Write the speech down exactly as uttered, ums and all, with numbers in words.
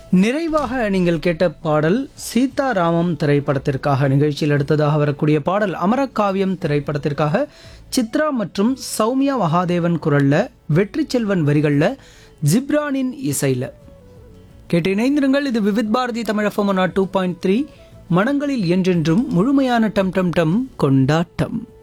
நிறைவாக நீங்கள் கேட்ட பாடல் சீதாராமம் திரைப்படத்திற்காக. நிகழ்ச்சியில் அடுத்ததாக வரக்கூடிய பாடல் அமரகாவியம் திரைப்படத்திற்காக. சித்ரா மற்றும் சௌமியா மகாதேவன் குரல்ல, வெற்றி செல்வன் வரிகள்ல, ஜிப்ரானின் இசையில. கேட்டு இணைந்திருங்கள். இது Vividh Bharathi Tamil FM two point three. மனங்களில் என்றென்றும் முழுமையான டம் டம் டம் கொண்டாட்டம்.